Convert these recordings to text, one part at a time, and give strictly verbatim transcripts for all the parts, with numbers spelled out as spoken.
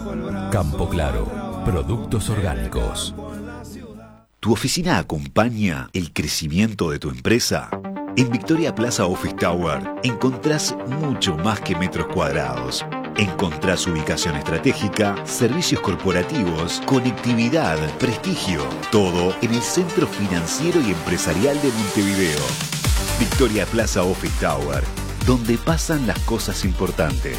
Campo Claro, productos orgánicos. ¿Tu oficina acompaña el crecimiento de tu empresa? En Victoria Plaza Office Tower encontrás mucho más que metros cuadrados. Encontrás ubicación estratégica, servicios corporativos, conectividad, prestigio. Todo en el centro financiero y empresarial de Montevideo. Victoria Plaza Office Tower, donde pasan las cosas importantes.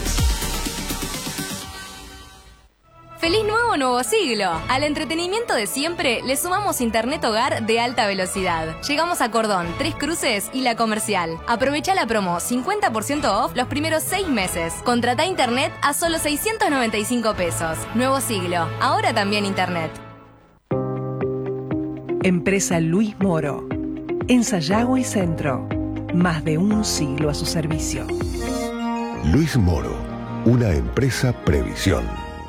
¡Feliz nuevo nuevo siglo! Al entretenimiento de siempre le sumamos internet hogar de alta velocidad. Llegamos a Cordón, Tres Cruces y La Comercial. Aprovecha la promo cincuenta por ciento off los primeros seis meses. Contrata internet a solo seiscientos noventa y cinco pesos. Nuevo siglo, ahora también internet. Empresa Luis Moro. En Sayago y Centro. Más de un siglo a su servicio. Luis Moro, una empresa Previsión.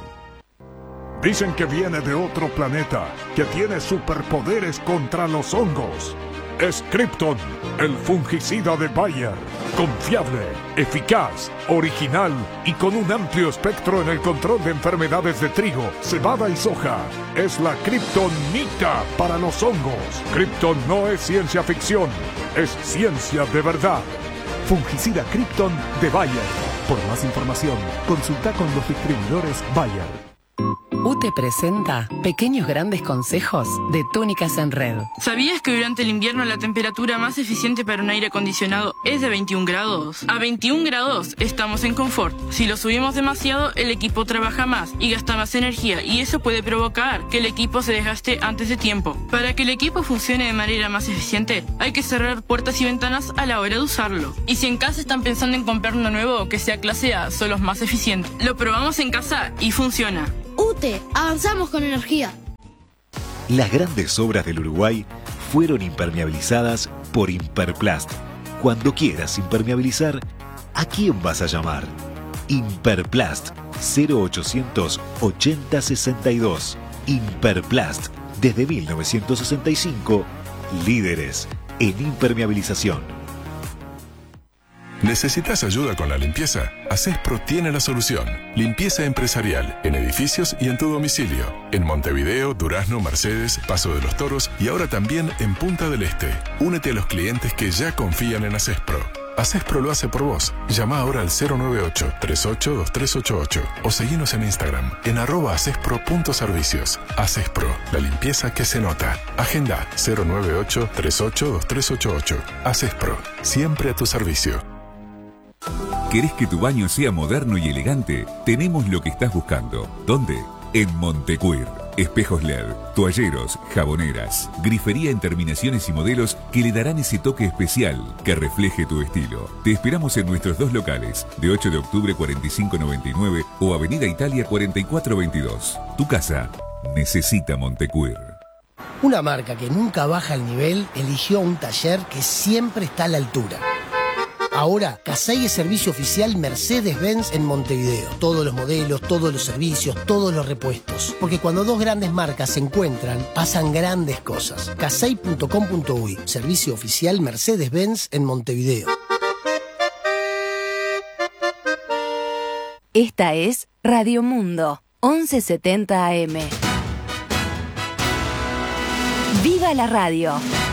Dicen que viene de otro planeta, que tiene superpoderes contra los hongos. Es Krypton, el fungicida de Bayer. Confiable, eficaz, original y con un amplio espectro en el control de enfermedades de trigo, cebada y soja. Es la Kryptonita para los hongos. Krypton no es ciencia ficción, es ciencia de verdad. Fungicida Krypton de Bayer. Por más información, consulta con los distribuidores Bayer. U T E presenta Pequeños Grandes Consejos de Túnicas en Red. ¿Sabías que durante el invierno la temperatura más eficiente para un aire acondicionado es de veintiún grados? A veintiún grados estamos en confort. Si lo subimos demasiado, el equipo trabaja más y gasta más energía, y eso puede provocar que el equipo se desgaste antes de tiempo. Para que el equipo funcione de manera más eficiente, hay que cerrar puertas y ventanas a la hora de usarlo. Y si en casa están pensando en comprar uno nuevo que sea clase A, son los más eficientes. Lo probamos en casa y funciona. U T E, avanzamos con energía. Las grandes obras del Uruguay fueron impermeabilizadas por Imperplast. Cuando quieras impermeabilizar, ¿a quién vas a llamar? Imperplast, cero ochocientos ochenta sesenta y dos. Imperplast, desde mil novecientos sesenta y cinco, líderes en impermeabilización. ¿Necesitas ayuda con la limpieza? Acespro tiene la solución. Limpieza empresarial, en edificios y en tu domicilio. En Montevideo, Durazno, Mercedes, Paso de los Toros y ahora también en Punta del Este. Únete a los clientes que ya confían en Acespro. Acespro lo hace por vos. Llama ahora al cero nueve ocho, tres ocho dos tres ocho ocho o seguinos en Instagram en arroba acespro punto servicios. Acespro, la limpieza que se nota. Agenda cero nueve ocho, tres ocho dos tres ocho ocho. Acespro, siempre a tu servicio. ¿Querés que tu baño sea moderno y elegante? Tenemos lo que estás buscando. ¿Dónde? En Montecuir. Espejos L E D, toalleros, jaboneras, grifería en terminaciones y modelos que le darán ese toque especial que refleje tu estilo. Te esperamos en nuestros dos locales, de ocho de octubre cuarenta y cinco noventa y nueve o Avenida Italia cuarenta y cuatro veintidós. Tu casa necesita Montecuir. Una marca que nunca baja el nivel eligió un taller que siempre está a la altura. Ahora, Casey es servicio oficial Mercedes-Benz en Montevideo. Todos los modelos, todos los servicios, todos los repuestos. Porque cuando dos grandes marcas se encuentran, pasan grandes cosas. casey punto com punto uy, servicio oficial Mercedes-Benz en Montevideo. Esta es Radio Mundo, once setenta A M. ¡Viva la radio!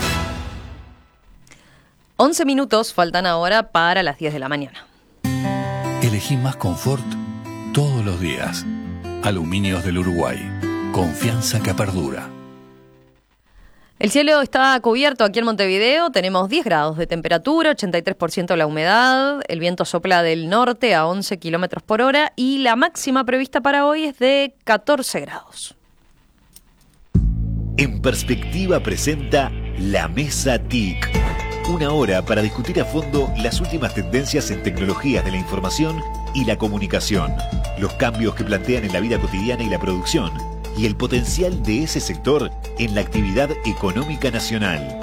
once minutos faltan ahora para las diez de la mañana. Elegí más confort todos los días. Aluminios del Uruguay. Confianza que perdura. El cielo está cubierto aquí en Montevideo. Tenemos diez grados de temperatura, ochenta y tres por ciento la humedad. El viento sopla del norte a once kilómetros por hora y la máxima prevista para hoy es de catorce grados. En Perspectiva presenta La Mesa T I C. Una hora para discutir a fondo las últimas tendencias en tecnologías de la información y la comunicación, los cambios que plantean en la vida cotidiana y la producción, y el potencial de ese sector en la actividad económica nacional.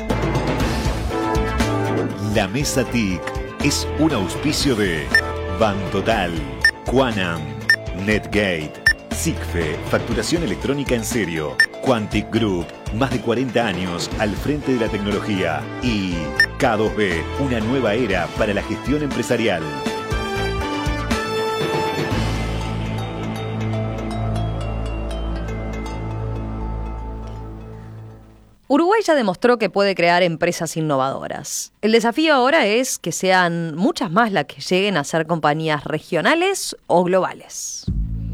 La Mesa T I C es un auspicio de Bantotal, Quanam, Netgate, SICFE, facturación electrónica en serio, Quantic Group, más de cuarenta años al frente de la tecnología, y K dos B, una nueva era para la gestión empresarial. Uruguay ya demostró que puede crear empresas innovadoras. El desafío ahora es que sean muchas más las que lleguen a ser compañías regionales o globales.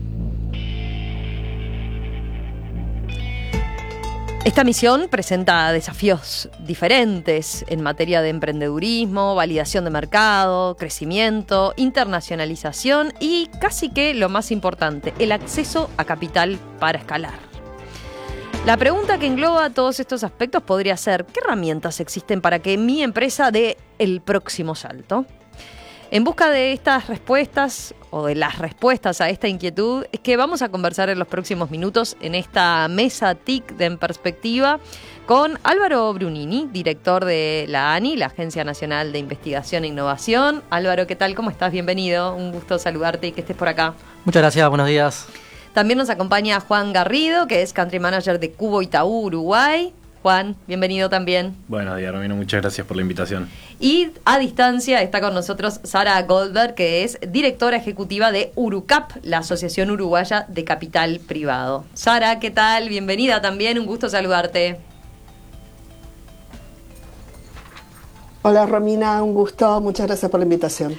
Esta misión presenta desafíos diferentes en materia de emprendedurismo, validación de mercado, crecimiento, internacionalización y, casi que lo más importante, el acceso a capital para escalar. La pregunta que engloba todos estos aspectos podría ser: ¿qué herramientas existen para que mi empresa dé el próximo salto? En busca de estas respuestas, o de las respuestas a esta inquietud, es que vamos a conversar en los próximos minutos en esta mesa T I C de En Perspectiva con Álvaro Brunini, director de la ANI, la Agencia Nacional de Investigación e Innovación. Álvaro, ¿qué tal? ¿Cómo estás? Bienvenido. Un gusto saludarte y que estés por acá. Muchas gracias, buenos días. También nos acompaña Juan Garrido, que es Country Manager de Cubo Itaú Uruguay. Juan, bienvenido también. Buenos días, Romino, muchas gracias por la invitación. Y a distancia está con nosotros Sara Goldberg, que es directora ejecutiva de UruCap, la Asociación Uruguaya de Capital Privado. Sara, ¿qué tal? Bienvenida también, un gusto saludarte. Hola Romina, un gusto, muchas gracias por la invitación.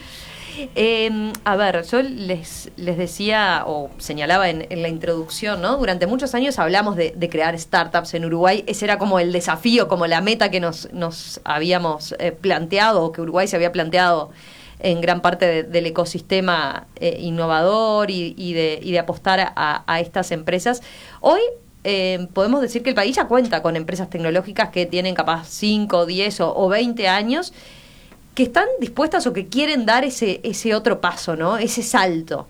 Eh, a ver, yo les, les decía o señalaba en, en la introducción, ¿no? Durante muchos años hablamos de, de crear startups en Uruguay. Ese era como el desafío, como la meta que nos, nos habíamos eh, planteado, o que Uruguay se había planteado en gran parte de, del ecosistema eh, innovador y, y, de, y de apostar a, a estas empresas. Hoy eh, podemos decir que el país ya cuenta con empresas tecnológicas que tienen capaz cinco, diez o, o veinte años, que están dispuestas o que quieren dar ese, ese otro paso, ¿no? Ese salto.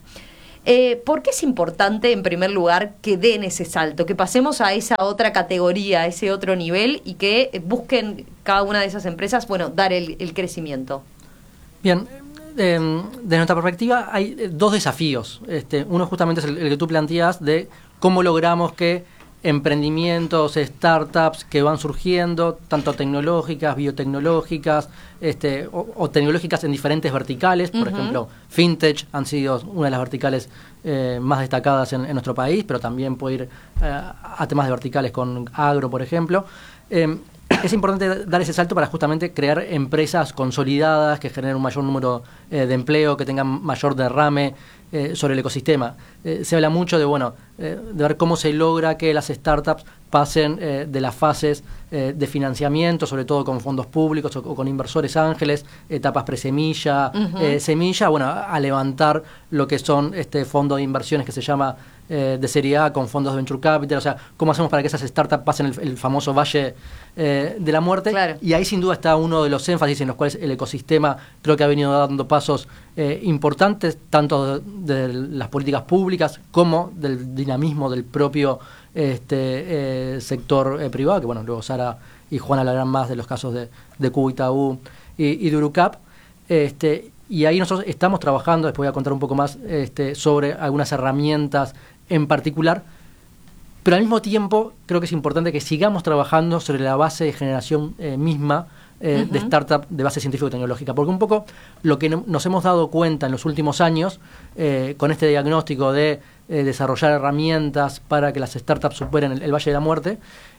Eh, ¿Por qué es importante, en primer lugar, que den ese salto, que pasemos a esa otra categoría, a ese otro nivel y que busquen cada una de esas empresas, bueno, dar el, el crecimiento? Bien, eh, de nuestra perspectiva hay dos desafíos. Este, uno justamente es el, el que tú planteas de cómo logramos que emprendimientos, startups que van surgiendo, tanto tecnológicas, biotecnológicas, este, o, o tecnológicas en diferentes verticales. Por uh-huh. ejemplo, FinTech han sido una de las verticales eh, más destacadas en, en nuestro país, pero también puede ir eh, a temas de verticales con agro, por ejemplo. Eh, es importante dar ese salto para justamente crear empresas consolidadas que generen un mayor número eh, de empleo, que tengan mayor derrame eh, sobre el ecosistema. Eh, se habla mucho de, bueno, eh, de ver cómo se logra que las startups pasen eh, de las fases eh, de financiamiento, sobre todo con fondos públicos o, o con inversores ángeles, etapas presemilla, uh-huh. eh, semilla, bueno, a, a levantar lo que son este fondo de inversiones que se llama eh, de serie A con fondos de venture capital. O sea, cómo hacemos para que esas startups pasen el, el famoso valle eh, de la muerte. Claro. Y ahí sin duda está uno de los énfasis en los cuales el ecosistema creo que ha venido dando pasos eh, importantes, tanto de, de las políticas públicas como del dinamismo del propio este eh, sector eh, privado, que bueno, luego Sara y Juan hablarán más de los casos de, de Cubo Itaú y, y de UruCap. Este, y ahí nosotros estamos trabajando, después voy a contar un poco más este, sobre algunas herramientas en particular, pero al mismo tiempo creo que es importante que sigamos trabajando sobre la base de generación eh, misma eh, uh-huh. de startup de base científico-tecnológica, porque un poco lo que no, nos hemos dado cuenta en los últimos años eh, con este diagnóstico de eh, desarrollar herramientas para que las startups superen el, el Valle de la Muerte,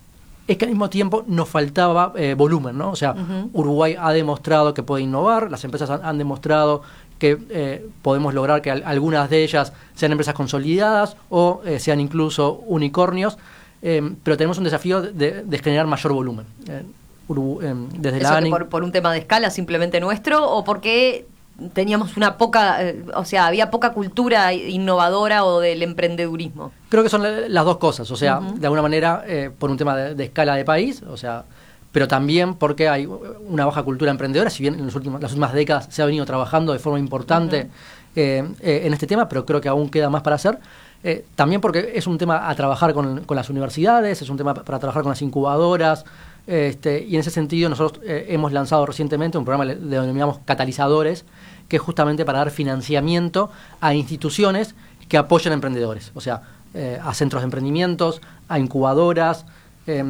es que al mismo tiempo nos faltaba eh, volumen, ¿no? O sea, uh-huh. Uruguay ha demostrado que puede innovar, las empresas han, han demostrado que eh, podemos lograr que al, algunas de ellas sean empresas consolidadas o eh, sean incluso unicornios, eh, pero tenemos un desafío de, de generar mayor volumen. Eh, Uru, eh, desde ¿Eso la ANI, por, por un tema de escala simplemente nuestro o porque teníamos una poca, eh, o sea, había poca cultura innovadora o del emprendedurismo? Creo que son las dos cosas, o sea, uh-huh. de alguna manera eh, por un tema de, de escala de país, o sea, pero también porque hay una baja cultura emprendedora, si bien en los últimos, las últimas décadas se ha venido trabajando de forma importante uh-huh. eh, eh, en este tema, pero creo que aún queda más para hacer. Eh, también porque es un tema a trabajar con, con las universidades, es un tema para trabajar con las incubadoras, este, y en ese sentido nosotros eh, hemos lanzado recientemente un programa que denominamos Catalizadores, que es justamente para dar financiamiento a instituciones que apoyan a emprendedores, o sea, eh, a centros de emprendimientos, a incubadoras, eh,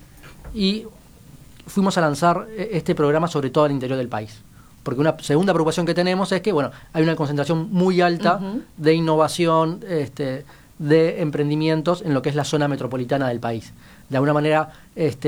y fuimos a lanzar este programa sobre todo al interior del país. Porque una segunda preocupación que tenemos es que, bueno, hay una concentración muy alta uh-huh. de innovación, este, de emprendimientos en lo que es la zona metropolitana del país. De alguna manera, este,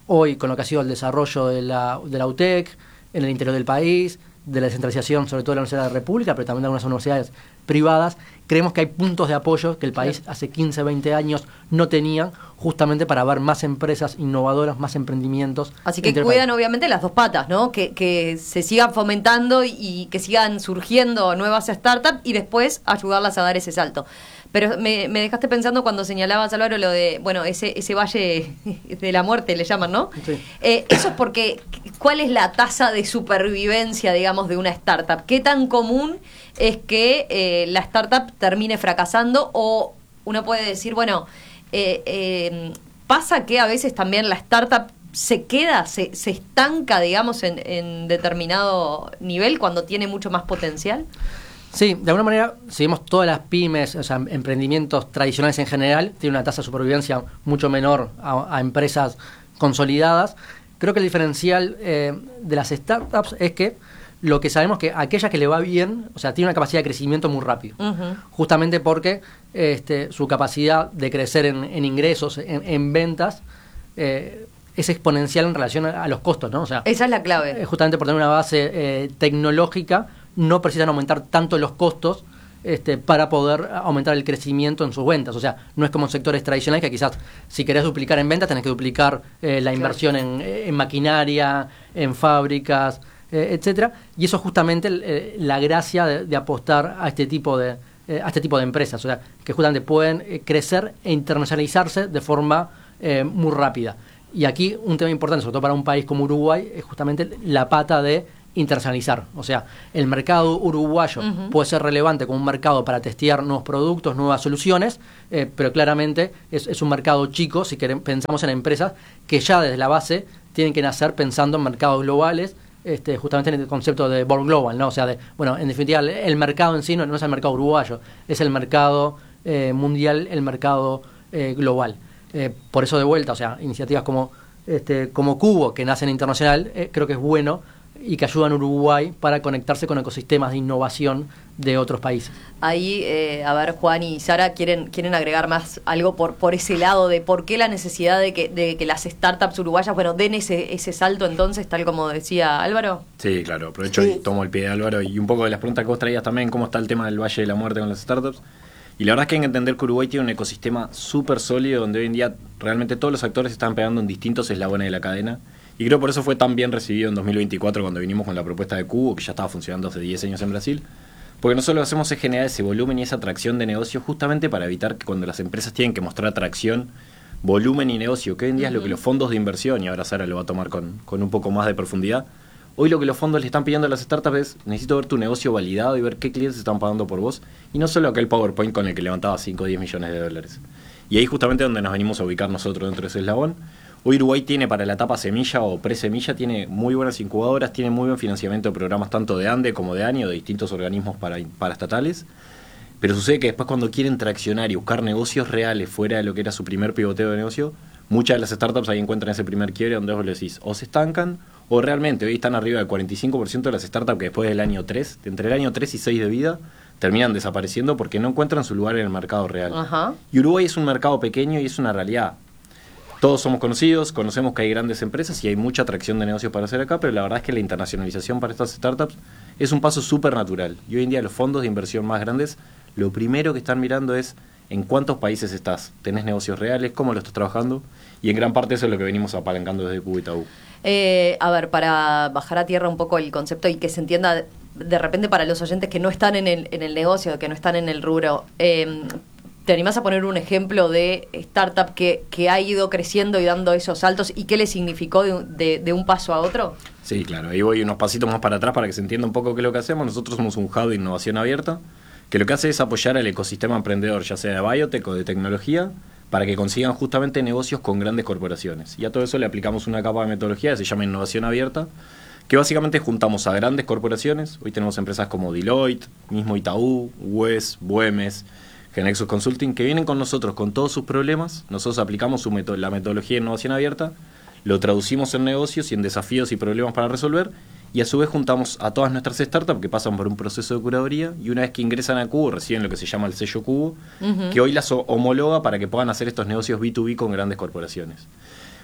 hoy con lo que ha sido el desarrollo de la, de la U T E C en el interior del país, de la descentralización sobre todo de la Universidad de la República, pero también de algunas universidades privadas, creemos que hay puntos de apoyo que el país hace quince, veinte años no tenía, justamente para ver más empresas innovadoras, más emprendimientos. Así que cuidan obviamente las dos patas, ¿no? Que, que se sigan fomentando y, y que sigan surgiendo nuevas startups y después ayudarlas a dar ese salto. Pero me, me dejaste pensando cuando señalabas, Álvaro, lo de, bueno, ese ese valle de la muerte le llaman, ¿no? Sí. Eh, eso es porque, ¿cuál es la tasa de supervivencia, digamos, de una startup? ¿Qué tan común es que eh, la startup termine fracasando? O uno puede decir, bueno, eh, eh, pasa que a veces también la startup se queda, se, se estanca, digamos, en, en determinado nivel cuando tiene mucho más potencial. Sí, de alguna manera, si vemos todas las pymes, o sea, emprendimientos tradicionales en general, tienen una tasa de supervivencia mucho menor a, a empresas consolidadas. Creo que el diferencial eh, de las startups es que lo que sabemos que aquella que le va bien, o sea, tiene una capacidad de crecimiento muy rápido. Uh-huh. Justamente porque este, su capacidad de crecer en, en ingresos, en, en ventas, eh, es exponencial en relación a, a los costos, ¿no? O sea, esa es la clave. Eh, justamente por tener una base eh, tecnológica, no precisan aumentar tanto los costos este, para poder aumentar el crecimiento en sus ventas. O sea, no es como en sectores tradicionales que quizás si querés duplicar en ventas tenés que duplicar eh, la inversión claro. en, en maquinaria, en fábricas, eh, etcétera. Y eso es justamente eh, la gracia de, de apostar a este tipo de eh, a este tipo de empresas. O sea, que justamente pueden eh, crecer e internacionalizarse de forma eh, muy rápida. Y aquí un tema importante, sobre todo para un país como Uruguay, es justamente la pata de internacionalizar. O sea, el mercado uruguayo uh-huh. puede ser relevante como un mercado para testear nuevos productos, nuevas soluciones, eh, pero claramente es, es un mercado chico si queremos, pensamos en empresas que ya desde la base tienen que nacer pensando en mercados globales, este, justamente en el concepto de Born Global, ¿no? O sea, de, bueno, en definitiva, el, el mercado en sí no, no es el mercado uruguayo, es el mercado eh, mundial, el mercado eh, global. Eh, por eso de vuelta, o sea, iniciativas como este, como Cubo, que nacen internacional, eh, creo que es bueno y que ayudan a Uruguay para conectarse con ecosistemas de innovación de otros países. Ahí, eh, a ver, Juan y Sara, ¿quieren quieren agregar más algo por por ese lado de por qué la necesidad de que de que las startups uruguayas, bueno, den ese ese salto entonces, tal como decía Álvaro? Sí, claro, aprovecho sí. y tomo el pie de Álvaro y un poco de las preguntas que vos traías también, cómo está el tema del Valle de la Muerte con las startups. Y la verdad es que hay que entender que Uruguay tiene un ecosistema súper sólido donde hoy en día realmente todos los actores están pegando en distintos eslabones de la cadena. Y creo por eso fue tan bien recibido en dos mil veinticuatro cuando vinimos con la propuesta de Cubo, que ya estaba funcionando hace diez años en Brasil. Porque nosotros lo que hacemos es generar ese volumen y esa atracción de negocio justamente para evitar que cuando las empresas tienen que mostrar atracción, volumen y negocio, que hoy en día uh-huh. es lo que los fondos de inversión, y ahora Sara lo va a tomar con, con un poco más de profundidad, hoy lo que los fondos le están pidiendo a las startups es, necesito ver tu negocio validado y ver qué clientes están pagando por vos, y no solo aquel PowerPoint con el que levantaba cinco o diez millones de dólares. Y ahí justamente donde nos venimos a ubicar nosotros dentro de ese eslabón. Hoy Uruguay tiene para la etapa semilla o pre-semilla, tiene muy buenas incubadoras, tiene muy buen financiamiento de programas tanto de ANDE como de ANI o de distintos organismos para, para estatales, pero sucede que después cuando quieren traccionar y buscar negocios reales fuera de lo que era su primer pivoteo de negocio, muchas de las startups ahí encuentran ese primer quiebre donde vos le decís o se estancan o realmente hoy están arriba del cuarenta y cinco por ciento de las startups que después del año tres, entre el año tres y seis de vida, terminan desapareciendo porque no encuentran su lugar en el mercado real. Ajá. Y Uruguay es un mercado pequeño y es una realidad. Todos somos conocidos, conocemos que hay grandes empresas y hay mucha atracción de negocios para hacer acá, pero la verdad es que la internacionalización para estas startups es un paso súper natural. Y hoy en día los fondos de inversión más grandes, lo primero que están mirando es en cuántos países estás, tenés negocios reales, cómo lo estás trabajando, y en gran parte eso es lo que venimos apalancando desde Cubo y Tabú. Eh, a ver, para bajar a tierra un poco el concepto y que se entienda de repente para los oyentes que no están en el, en el negocio, que no están en el rubro, eh, ¿te animás a poner un ejemplo de startup que, que ha ido creciendo y dando esos saltos y qué le significó de, de, de un paso a otro? Sí, claro. Ahí voy unos pasitos más para atrás para que se entienda un poco qué es lo que hacemos. Nosotros somos un hub de innovación abierta que lo que hace es apoyar al ecosistema emprendedor, ya sea de biotech o de tecnología, para que consigan justamente negocios con grandes corporaciones. Y a todo eso le aplicamos una capa de metodología que se llama innovación abierta, que básicamente juntamos a grandes corporaciones. Hoy tenemos empresas como Deloitte, mismo Itaú, W E S, Buemes, Genexus Consulting, que vienen con nosotros con todos sus problemas. Nosotros aplicamos su meto- la metodología de innovación abierta, lo traducimos en negocios y en desafíos y problemas para resolver, y a su vez juntamos a todas nuestras startups que pasan por un proceso de curaduría, y una vez que ingresan a Cubo reciben lo que se llama el sello Cubo, uh-huh. que hoy las homologa para que puedan hacer estos negocios B dos B con grandes corporaciones.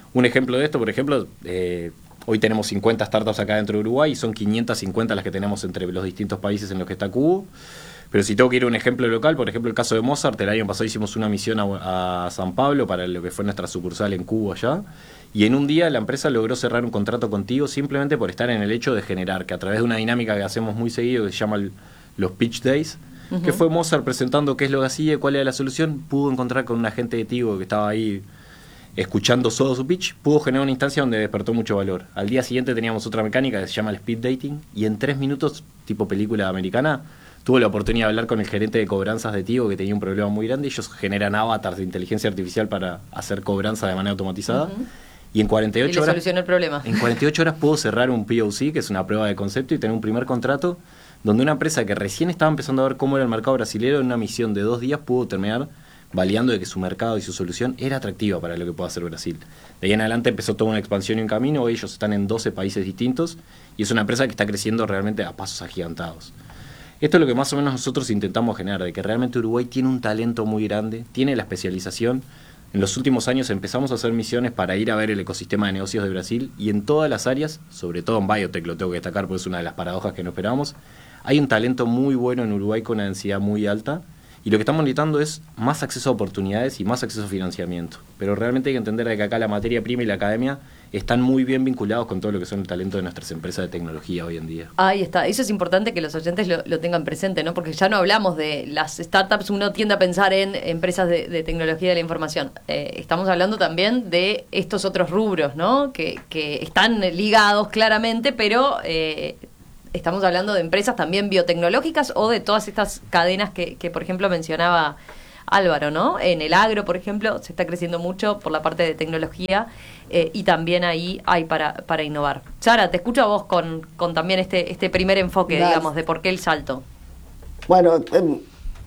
Un ejemplo de esto, por ejemplo, eh, hoy tenemos cincuenta startups acá dentro de Uruguay y son quinientas cincuenta las que tenemos entre los distintos países en los que está Cubo. Pero si tengo que ir a un ejemplo local, por ejemplo el caso de Mozart, el año pasado hicimos una misión a, a San Pablo para lo que fue nuestra sucursal en Cubo allá, y en un día la empresa logró cerrar un contrato contigo simplemente por estar en el hecho de generar, que a través de una dinámica que hacemos muy seguido que se llama el, los Pitch Days, uh-huh. que fue Mozart presentando qué es lo que hacía, cuál era la solución, pudo encontrar con un agente de Tigo que estaba ahí escuchando todo su pitch, pudo generar una instancia donde despertó mucho valor. Al día siguiente teníamos otra mecánica que se llama el speed dating, y en tres minutos, tipo película americana, tuve la oportunidad de hablar con el gerente de cobranzas de Tigo que tenía un problema muy grande. Ellos generan avatars de inteligencia artificial para hacer cobranza de manera automatizada. Uh-huh. Y en cuarenta y ocho y le horas solucionó el problema. En cuarenta y ocho horas pudo cerrar un P O C, que es una prueba de concepto, y tener un primer contrato donde una empresa que recién estaba empezando a ver cómo era el mercado brasileño, en una misión de dos días pudo terminar validando de que su mercado y su solución era atractiva para lo que puede hacer Brasil. De ahí en adelante empezó toda una expansión y un camino. Hoy ellos están en doce países distintos y es una empresa que está creciendo realmente a pasos agigantados. Esto es lo que más o menos nosotros intentamos generar, de que realmente Uruguay tiene un talento muy grande, tiene la especialización. En los últimos años empezamos a hacer misiones para ir a ver el ecosistema de negocios de Brasil, y en todas las áreas, sobre todo en biotech, lo tengo que destacar porque es una de las paradojas que no esperábamos, hay un talento muy bueno en Uruguay con una densidad muy alta, y lo que estamos necesitando es más acceso a oportunidades y más acceso a financiamiento. Pero realmente hay que entender de que acá la materia prima y la academia están muy bien vinculados con todo lo que son el talento de nuestras empresas de tecnología hoy en día. Ahí está, eso es importante que los oyentes lo, lo tengan presente, ¿no? Porque ya no hablamos de las startups, uno tiende a pensar en empresas de, de tecnología de la información. Eh, estamos hablando también de estos otros rubros, ¿no? Que, que están ligados claramente, pero eh, estamos hablando de empresas también biotecnológicas o de todas estas cadenas que, que por ejemplo, mencionaba Álvaro, ¿no? En el agro, por ejemplo, se está creciendo mucho por la parte de tecnología eh, y también ahí hay para, para innovar. Sara, te escucho a vos con, con también este, este primer enfoque, Gracias. digamos, de por qué el salto. Bueno, eh,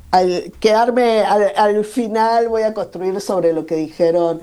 al quedarme al, al final voy a construir sobre lo que dijeron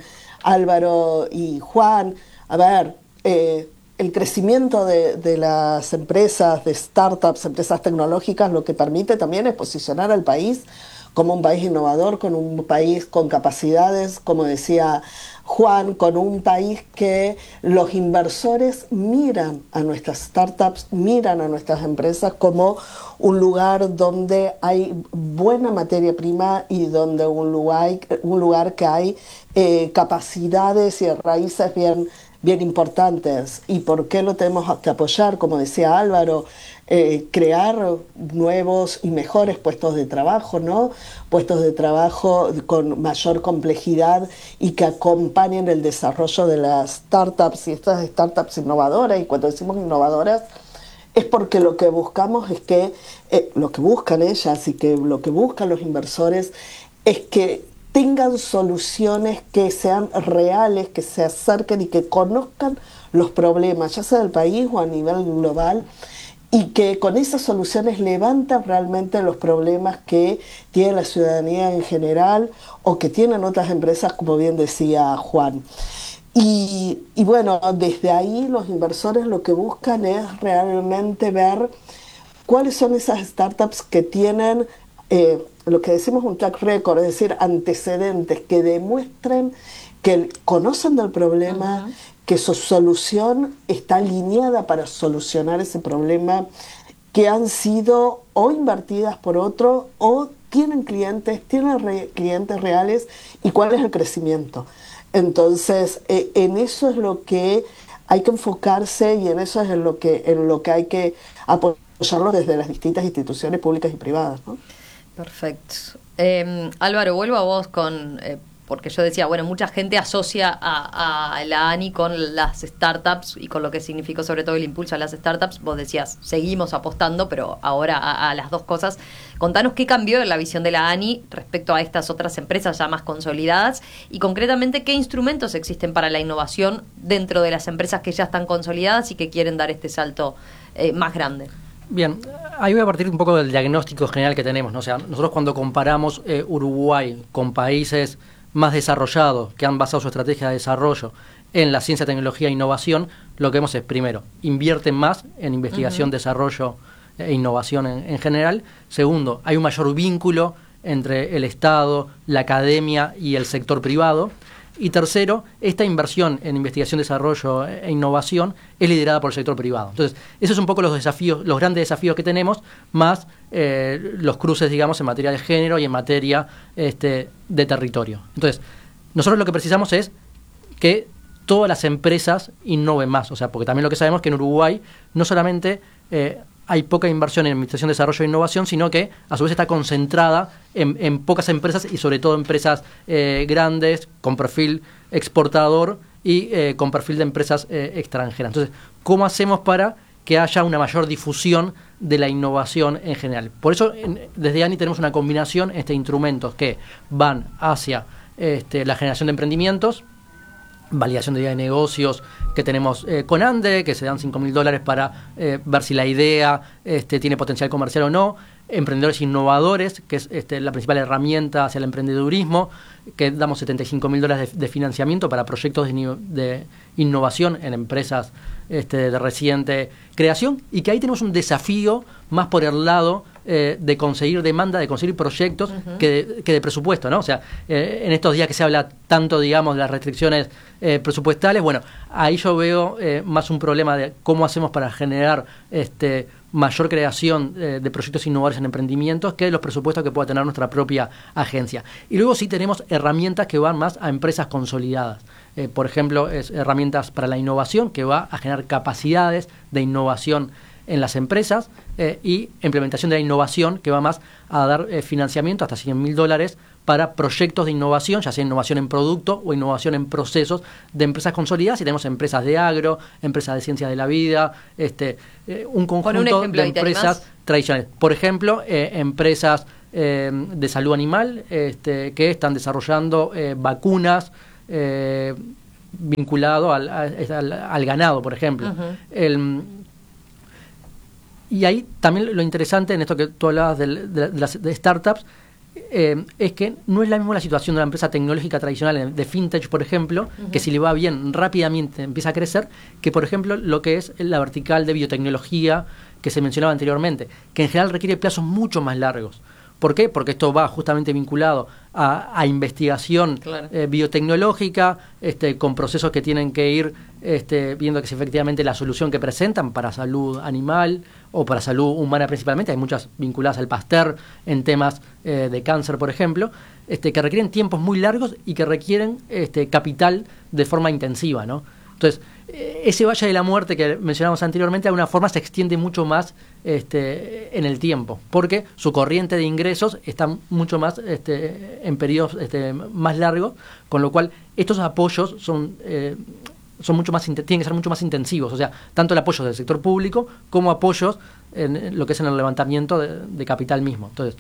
Álvaro y Juan. A ver, eh, el crecimiento de, de las empresas, de startups, empresas tecnológicas, lo que permite también es posicionar al país como un país innovador, con un país con capacidades, como decía Juan, con un país que los inversores miran a nuestras startups, miran a nuestras empresas como un lugar donde hay buena materia prima y donde un lugar, un lugar que hay eh, capacidades y raíces bien, bien importantes. ¿Y por qué lo tenemos que apoyar? Como decía Álvaro, Eh, crear nuevos y mejores puestos de trabajo, ¿no? Puestos de trabajo con mayor complejidad y que acompañen el desarrollo de las startups y estas startups innovadoras. Y cuando decimos innovadoras es porque lo que buscamos es que, eh, lo que buscan ellas y que lo que buscan los inversores es que tengan soluciones que sean reales, que se acerquen y que conozcan los problemas, ya sea del país o a nivel global, y que con esas soluciones levantan realmente los problemas que tiene la ciudadanía en general o que tienen otras empresas, como bien decía Juan. Y, y bueno, desde ahí los inversores lo que buscan es realmente ver cuáles son esas startups que tienen eh, lo que decimos un track record, es decir, antecedentes que demuestren que conocen del problema, uh-huh. que su solución está alineada para solucionar ese problema, que han sido o invertidas por otro o tienen clientes, tienen re- clientes reales y cuál es el crecimiento. Entonces, eh, en eso es lo que hay que enfocarse y en eso es en lo que, en lo que hay que apoyarlo desde las distintas instituciones públicas y privadas, ¿no? Perfecto. Eh, Álvaro, vuelvo a vos con... Eh, porque yo decía, bueno, mucha gente asocia a, a la ANI con las startups y con lo que significó sobre todo el impulso a las startups. Vos decías, seguimos apostando, pero ahora a, a las dos cosas. Contanos qué cambió en la visión de la ANI respecto a estas otras empresas ya más consolidadas y concretamente qué instrumentos existen para la innovación dentro de las empresas que ya están consolidadas y que quieren dar este salto eh, más grande. Bien, ahí voy a partir un poco del diagnóstico general que tenemos, ¿no? O sea, nosotros cuando comparamos eh, Uruguay con países más desarrollados, que han basado su estrategia de desarrollo en la ciencia, tecnología e innovación, lo que vemos es, primero, invierten más en investigación, uh-huh. desarrollo e innovación en, en general. Segundo, hay un mayor vínculo entre el Estado, la academia y el sector privado. Y tercero, esta inversión en investigación, desarrollo e innovación es liderada por el sector privado. Entonces, esos son un poco los desafíos, los grandes desafíos que tenemos, más eh, los cruces, digamos, en materia de género y en materia este, de territorio. Entonces, nosotros lo que precisamos es que todas las empresas innoven más, o sea, porque también lo que sabemos es que en Uruguay no solamente eh, hay poca inversión en investigación, desarrollo e innovación, sino que a su vez está concentrada en, en pocas empresas y sobre todo empresas eh, grandes, con perfil exportador y eh, con perfil de empresas eh, extranjeras. Entonces, ¿cómo hacemos para que haya una mayor difusión de la innovación en general? Por eso, en, desde ANI tenemos una combinación de este, instrumentos que van hacia este, la generación de emprendimientos, validación de idea de negocios que tenemos eh, con ANDE, que se dan cinco mil dólares para eh, ver si la idea este, tiene potencial comercial o no, emprendedores innovadores, que es este, la principal herramienta hacia el emprendedurismo, que damos setenta y cinco mil dólares de, de financiamiento para proyectos de, de innovación en empresas este, de reciente creación, y que ahí tenemos un desafío más por el lado eh, de conseguir demanda, de conseguir proyectos uh-huh. que, de, que de presupuesto, ¿no? O sea, eh, en estos días que se habla tanto, digamos, de las restricciones eh, presupuestales, bueno, ahí yo veo eh, más un problema de cómo hacemos para generar este mayor creación eh, de proyectos innovadores en emprendimientos que los presupuestos que pueda tener nuestra propia agencia. Y luego sí tenemos herramientas que van más a empresas consolidadas. Eh, por ejemplo, es herramientas para la innovación, que va a generar capacidades de innovación en las empresas, eh, y implementación de la innovación, que va más a dar eh, financiamiento hasta cien mil dólares para proyectos de innovación, ya sea innovación en producto o innovación en procesos de empresas consolidadas. Y tenemos empresas de agro, empresas de ciencias de la vida, este eh, un conjunto un ejemplo, de empresas tradicionales. Por ejemplo, eh, empresas eh, de salud animal este, que están desarrollando eh, vacunas eh, vinculado al, al, al ganado, por ejemplo. Uh-huh. El, y ahí también lo interesante en esto que tú hablabas de, de, de las de startups, Eh, es que no es la misma la situación de una empresa tecnológica tradicional de fintech, por ejemplo, uh-huh. que si le va bien rápidamente empieza a crecer, que por ejemplo lo que es la vertical de biotecnología que se mencionaba anteriormente, que en general requiere plazos mucho más largos. ¿Por qué? Porque esto va justamente vinculado a, a investigación claro. eh, biotecnológica, este, con procesos que tienen que ir este, viendo que si efectivamente la solución que presentan para salud animal o para salud humana principalmente, hay muchas vinculadas al Pasteur en temas eh, de cáncer, por ejemplo, este, que requieren tiempos muy largos y que requieren este, capital de forma intensiva, ¿no? Entonces, ese valle de la muerte que mencionamos anteriormente, de alguna forma se extiende mucho más este, en el tiempo, porque su corriente de ingresos está mucho más este, en periodos este, más largos, con lo cual estos apoyos son eh, son mucho más tienen que ser mucho más intensivos, o sea, tanto el apoyo del sector público como apoyos en lo que es en el levantamiento de, de capital mismo. Entonces,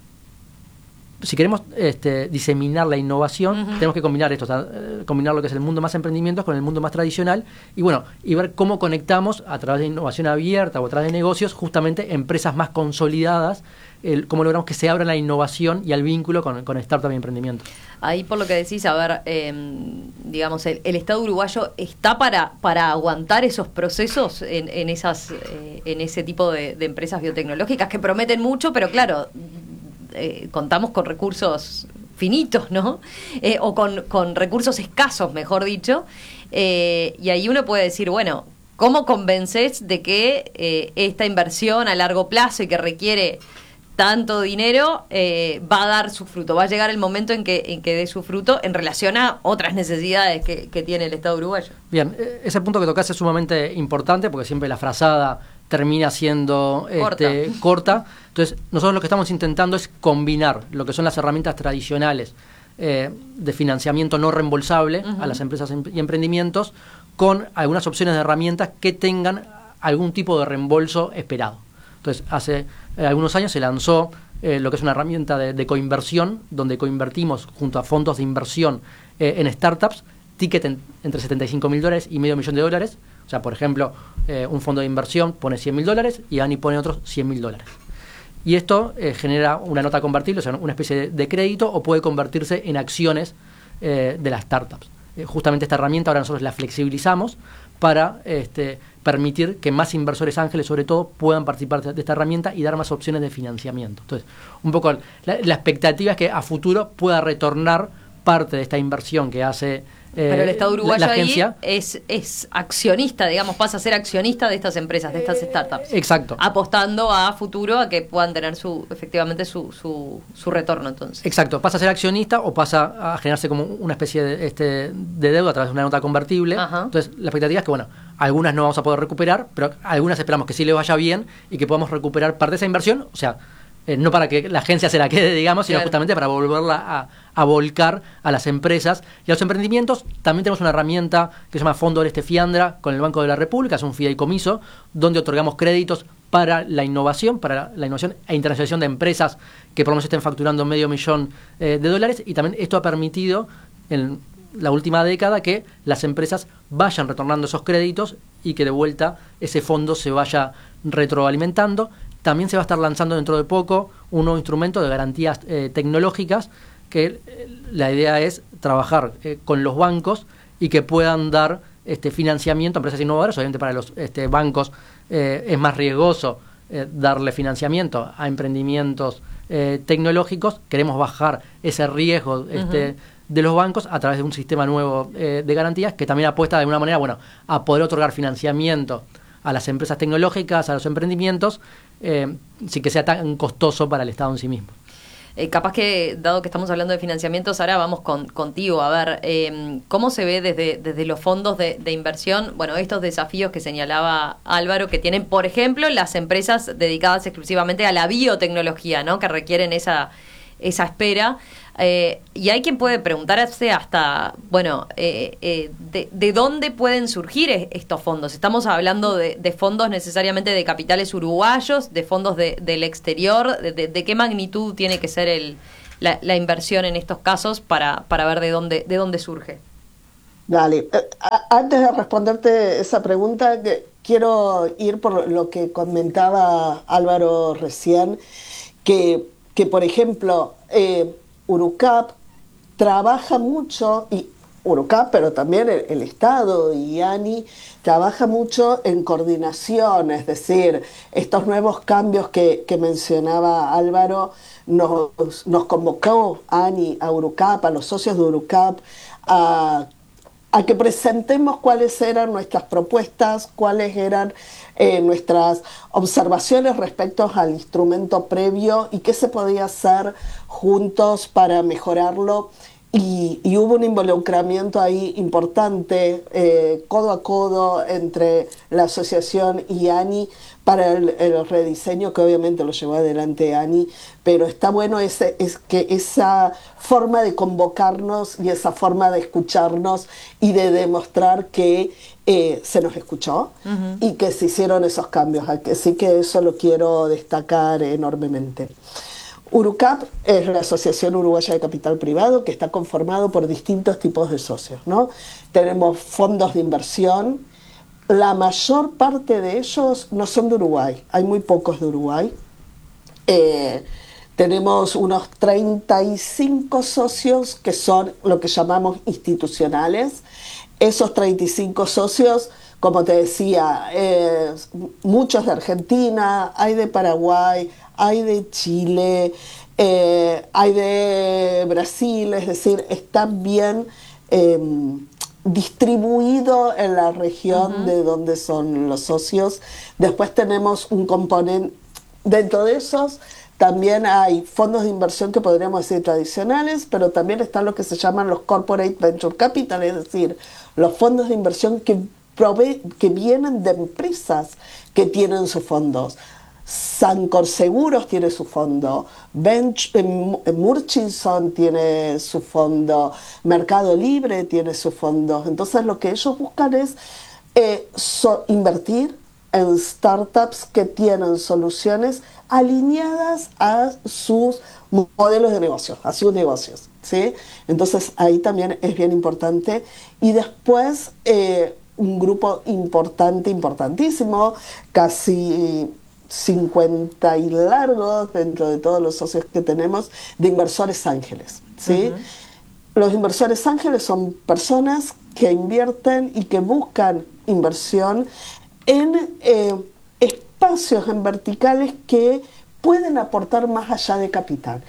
si queremos este, diseminar la innovación, uh-huh. tenemos que combinar esto, o sea, eh, combinar lo que es el mundo más emprendimientos con el mundo más tradicional, y bueno, y ver cómo conectamos a través de innovación abierta o a través de negocios, justamente empresas más consolidadas, el, cómo logramos que se abra la innovación y el vínculo con, con startup y emprendimiento. Ahí por lo que decís, a ver, eh, digamos, el, el Estado uruguayo está para, para aguantar esos procesos en, en esas, eh, en ese tipo de, de empresas biotecnológicas que prometen mucho, pero claro, Eh, contamos con recursos finitos, ¿no? Eh, o con, con recursos escasos, mejor dicho. Eh, y ahí uno puede decir, bueno, ¿cómo convences de que eh, esta inversión a largo plazo y que requiere tanto dinero eh, va a dar su fruto? Va a llegar el momento en que, en que dé su fruto en relación a otras necesidades que, que tiene el Estado uruguayo. Bien, ese punto que tocás es sumamente importante porque siempre la frazada termina siendo corta. Este, corta. Entonces, nosotros lo que estamos intentando es combinar lo que son las herramientas tradicionales eh, de financiamiento no reembolsable uh-huh. a las empresas y emprendimientos con algunas opciones de herramientas que tengan algún tipo de reembolso esperado. Entonces, hace eh, algunos años se lanzó eh, lo que es una herramienta de, de coinversión, donde coinvertimos junto a fondos de inversión eh, en startups, ticket en, entre setenta y cinco mil dólares y medio millón de dólares. O sea, por ejemplo, eh, un fondo de inversión pone cien mil dólares y ANI pone otros cien mil dólares. Y esto eh, genera una nota convertible, o sea, una especie de, de crédito, o puede convertirse en acciones eh, de las startups. Eh, justamente esta herramienta ahora nosotros la flexibilizamos para este, permitir que más inversores ángeles, sobre todo, puedan participar de, de esta herramienta y dar más opciones de financiamiento. Entonces, un poco la, la expectativa es que a futuro pueda retornar parte de esta inversión que hace eh, Pero el Estado uruguayo la, la agencia, ahí es, es accionista, digamos, pasa a ser accionista de estas empresas, de estas startups. Exacto. Apostando a futuro a que puedan tener su efectivamente su, su, su retorno, entonces. Exacto, pasa a ser accionista o pasa a generarse como una especie de, este, de deuda a través de una nota convertible. Ajá. Entonces, la expectativa es que, bueno, algunas no vamos a poder recuperar, pero algunas esperamos que sí les vaya bien y que podamos recuperar parte de esa inversión, o sea, Eh, no para que la agencia se la quede, digamos, sino claro. justamente para volverla a, a volcar a las empresas y a los emprendimientos. También tenemos una herramienta que se llama Fondo del Este Fiandra con el Banco de la República, es un fideicomiso donde otorgamos créditos para la innovación, para la, la innovación e internacionalización de empresas que por lo menos estén facturando medio millón eh, de dólares, y también esto ha permitido en la última década que las empresas vayan retornando esos créditos y que de vuelta ese fondo se vaya retroalimentando. También se va a estar lanzando dentro de poco un nuevo instrumento de garantías eh, tecnológicas que eh, la idea es trabajar eh, con los bancos y que puedan dar este financiamiento a empresas innovadoras. Obviamente para los este, bancos eh, es más riesgoso eh, darle financiamiento a emprendimientos eh, tecnológicos. Queremos bajar ese riesgo este, uh-huh. de los bancos a través de un sistema nuevo eh, de garantías que también apuesta de alguna manera, bueno, a poder otorgar financiamiento a las empresas tecnológicas, a los emprendimientos, eh, sin que sea tan costoso para el Estado en sí mismo. Eh, capaz que, dado que estamos hablando de financiamientos, ahora vamos con, contigo. A ver, eh, ¿cómo se ve desde, desde los fondos de, de inversión, bueno, estos desafíos que señalaba Álvaro, que tienen, por ejemplo, las empresas dedicadas exclusivamente a la biotecnología, ¿no?, que requieren esa, esa espera? Eh, y hay quien puede preguntarse hasta, bueno, eh, eh, de, de dónde pueden surgir estos fondos. Estamos hablando de, de fondos necesariamente de capitales uruguayos, de fondos de, del exterior, de, de, de qué magnitud tiene que ser el, la, la inversión en estos casos para, para ver de dónde, de dónde surge. Dale, eh, antes de responderte esa pregunta, que quiero ir por lo que comentaba Álvaro recién, que, que por ejemplo, eh, Urucap trabaja mucho, y Urucap, pero también el, el Estado y ANI trabaja mucho en coordinación, es decir, estos nuevos cambios que, que mencionaba Álvaro, nos, nos convocó ANI a Urucap, a los socios de Urucap, a, a que presentemos cuáles eran nuestras propuestas, cuáles eran eh, nuestras observaciones respecto al instrumento previo y qué se podía hacer juntos para mejorarlo. Y, y hubo un involucramiento ahí importante, eh, codo a codo, entre la asociación y ANI para el, el rediseño, que obviamente lo llevó adelante ANI, pero está bueno ese, es que esa forma de convocarnos y esa forma de escucharnos y de demostrar que eh, se nos escuchó uh-huh. y que se hicieron esos cambios. Así que eso lo quiero destacar enormemente. Urucap es la Asociación Uruguaya de Capital Privado, que está conformado por distintos tipos de socios, ¿no? Tenemos fondos de inversión, la mayor parte de ellos no son de Uruguay, hay muy pocos de Uruguay. Eh, tenemos unos treinta y cinco socios que son lo que llamamos institucionales. Esos treinta y cinco socios, como te decía, eh, muchos de Argentina, hay de Paraguay, hay de Chile, eh, hay de Brasil, es decir, están bien eh, distribuidos en la región uh-huh. de donde son los socios. Después tenemos un componente, dentro de esos también hay fondos de inversión que podríamos decir tradicionales, pero también están lo que se llaman los Corporate Venture Capital, es decir, los fondos de inversión que, prove- que vienen de empresas que tienen sus fondos. Sancor Seguros tiene su fondo, Bench, eh, Murchison tiene su fondo, Mercado Libre tiene su fondo. Entonces lo que ellos buscan es eh, so, invertir en startups que tienen soluciones alineadas a sus modelos de negocio, a sus negocios, ¿sí? Entonces ahí también es bien importante. Y después eh, un grupo importante, importantísimo, casi cincuenta y largos dentro de todos los socios que tenemos, de inversores ángeles, ¿sí? Uh-huh. Los inversores ángeles son personas que invierten y que buscan inversión en eh, espacios, en verticales que pueden aportar más allá de capital.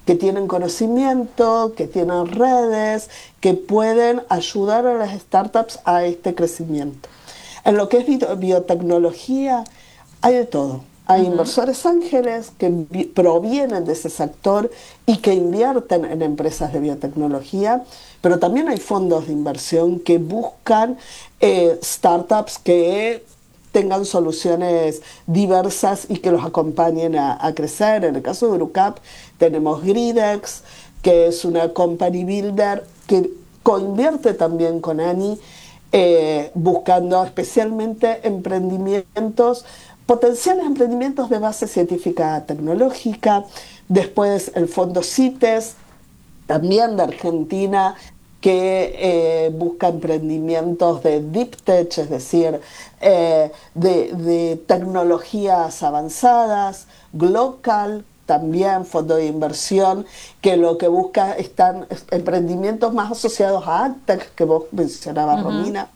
que tienen conocimiento, que tienen redes, que pueden ayudar a las startups a este crecimiento. En lo que es bio- biotecnología, hay de todo. Hay uh-huh. inversores ángeles que vi- provienen de ese sector y que invierten en empresas de biotecnología, pero también hay fondos de inversión que buscan eh, startups que tengan soluciones diversas y que los acompañen a, a crecer. En el caso de Urucap tenemos Gridex, que es una company builder que coinvierte también con Ani, eh, buscando especialmente emprendimientos, potenciales emprendimientos de base científica tecnológica. Después el fondo CITES, también de Argentina, que eh, busca emprendimientos de deep tech, es decir, eh, de, de tecnologías avanzadas. Glocal, también fondo de inversión, que lo que busca están emprendimientos más asociados a AgTech, que vos mencionabas, uh-huh. Romina.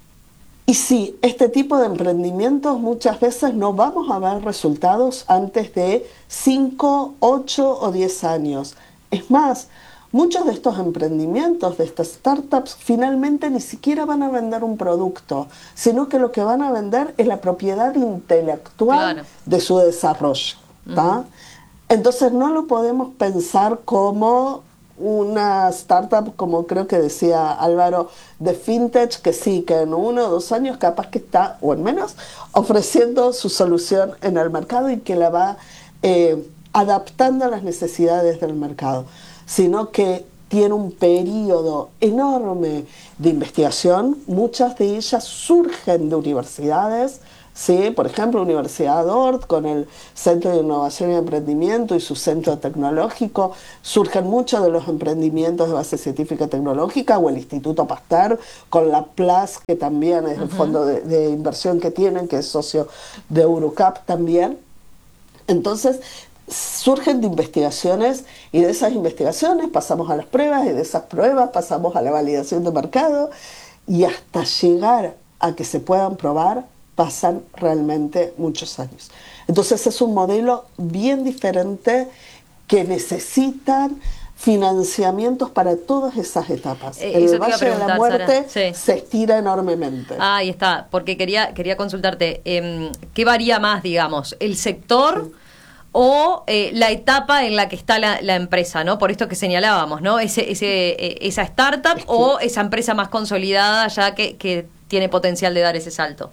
Y sí, este tipo de emprendimientos muchas veces no vamos a ver resultados antes de cinco, ocho o diez años. Es más, muchos de estos emprendimientos, de estas startups, finalmente ni siquiera van a vender un producto, sino que lo que van a vender es la propiedad intelectual claro. de su desarrollo. ¿tá? Uh-huh. Entonces no lo podemos pensar como una startup, como creo que decía Álvaro, de fintech, que sí, que en uno o dos años capaz que está, o en menos, ofreciendo su solución en el mercado y que la va eh, adaptando a las necesidades del mercado, sino que tiene un periodo enorme de investigación. Muchas de ellas surgen de universidades, ¿sí? Por ejemplo, Universidad D O R T con el Centro de Innovación y Emprendimiento y su centro tecnológico, surgen muchos de los emprendimientos de base científica y tecnológica, o el Instituto Pasteur con la P L A S, que también es uh-huh. el fondo de, de inversión que tienen, que es socio de Urucap también. Entonces, surgen de investigaciones, y de esas investigaciones pasamos a las pruebas, y de esas pruebas pasamos a la validación de mercado, y hasta llegar a que se puedan probar pasan realmente muchos años. Entonces es un modelo bien diferente, que necesitan financiamientos para todas esas etapas. Eh, el Valle de la Muerte sí. se estira enormemente. Ah, ahí está, porque quería, quería consultarte, eh, ¿qué varía más, digamos? ¿El sector sí. o eh, la etapa en la que está la, la empresa, ¿no? Por esto que señalábamos, ¿no? Ese, ese, eh, esa startup es que, o esa empresa más consolidada ya que, que tiene potencial de dar ese salto.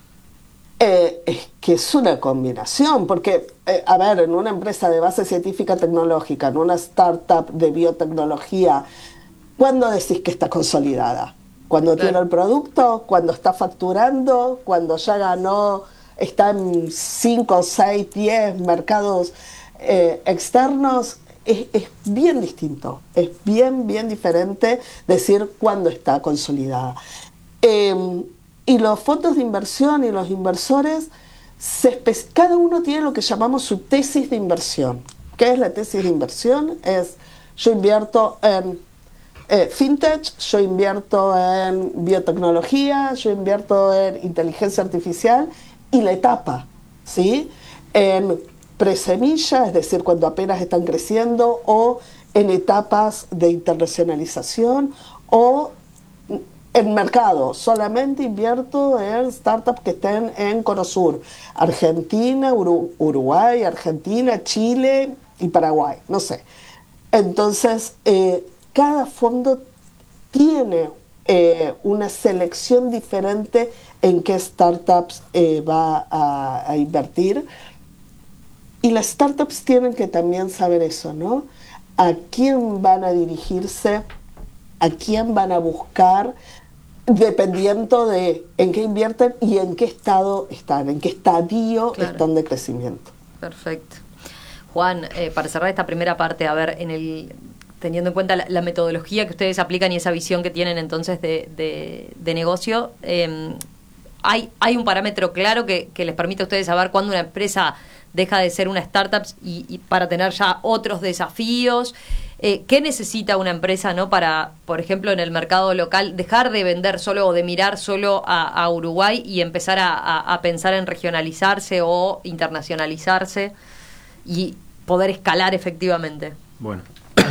Eh, es que es una combinación, porque, eh, a ver, en una empresa de base científica tecnológica, en una startup de biotecnología, ¿cuándo decís que está consolidada? ¿Cuando claro. tiene el producto? ¿Cuando está facturando? ¿Cuando ya ganó, está en cinco, seis, diez mercados eh, externos? Es, es bien distinto, es bien, bien diferente decir cuándo está consolidada. Eh, Y los fondos de inversión y los inversores, se cada uno tiene lo que llamamos su tesis de inversión. ¿Qué es la tesis de inversión? Es, yo invierto en eh, fintech, yo invierto en biotecnología, yo invierto en inteligencia artificial, y la etapa, ¿sí? En presemilla, es decir, cuando apenas están creciendo, o en etapas de internacionalización, o en mercado. Solamente invierto en startups que estén en Cono Sur, Argentina, Uru Uruguay, Argentina, Chile y Paraguay, no sé. Entonces, eh, cada fondo tiene eh, una selección diferente en qué startups eh, va a, a invertir. Y las startups tienen que también saber eso, ¿no? A quién van a dirigirse, a quién van a buscar, dependiendo de en qué invierten y en qué estado están, en qué estadio claro. están de crecimiento. Perfecto. Juan, eh, para cerrar esta primera parte, a ver, en el teniendo en cuenta la, la metodología que ustedes aplican y esa visión que tienen entonces de, de, de negocio, eh, ¿hay, ¿hay un parámetro claro que, que les permite a ustedes saber cuándo una empresa deja de ser una startup y, y para tener ya otros desafíos? Eh, ¿Qué necesita una empresa, no, para, por ejemplo, en el mercado local, dejar de vender solo o de mirar solo a, a Uruguay y empezar a, a, a pensar en regionalizarse o internacionalizarse y poder escalar efectivamente? Bueno,